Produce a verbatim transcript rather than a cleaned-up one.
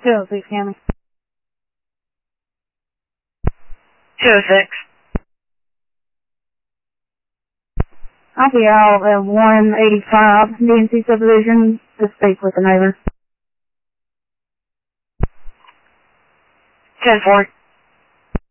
two oh six, County. two oh six. I'll be out at one eighty-five D N C subdivision to speak with the neighbor. ten four.